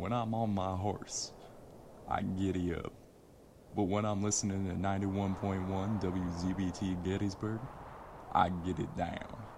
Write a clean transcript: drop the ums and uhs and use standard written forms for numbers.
when I'm on my horse, I giddy up. But when I'm listening to 91.1 WZBT Gettysburg, I get it down.